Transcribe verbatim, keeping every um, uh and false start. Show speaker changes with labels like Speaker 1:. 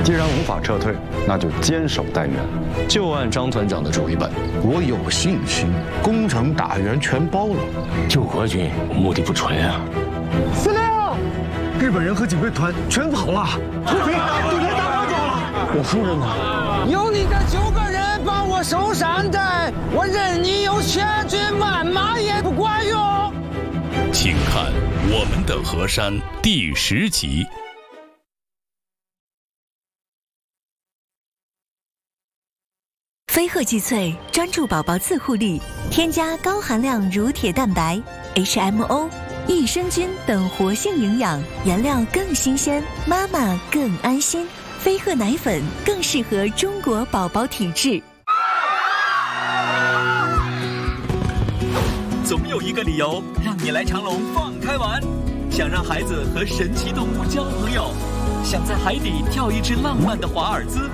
Speaker 1: 既然无法撤退，那就坚守待援，
Speaker 2: 就按张团长的主意办。
Speaker 3: 我有信心，攻城打援全包了。
Speaker 4: 救国军目的不纯啊！
Speaker 5: 司令，日本人和警备团全跑了，土肥土肥大跑走了。
Speaker 4: 我夫人呢？
Speaker 6: 有你这九个人帮我守山寨，我任你有千军万马也不管用。
Speaker 7: 请看《我们的河山》第十集。
Speaker 8: 飞鹤济萃专注宝宝自护力，添加高含量乳铁蛋白、H M O、益生菌等活性营养，原料更新鲜，妈妈更安心。飞鹤奶粉更适合中国宝宝体质。
Speaker 9: 总有一个理由让你来长隆放开玩，想让孩子和神奇动物交朋友，想在海底跳一支浪漫的华尔兹。